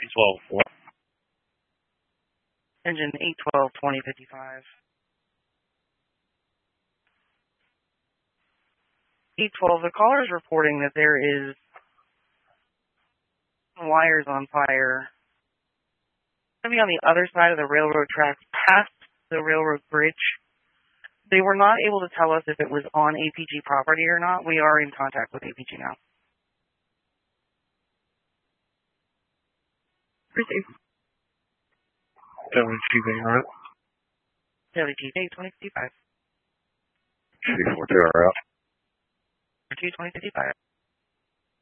812. Engine 812-2055. 812, the caller is reporting that there is wires on fire. It's going to be on the other side of the railroad tracks, past the railroad bridge. They were not able to tell us if it was on APG property or not. We are in contact with APG now. Receive. WGV, right? WGV 2055. G42 are out. 2055.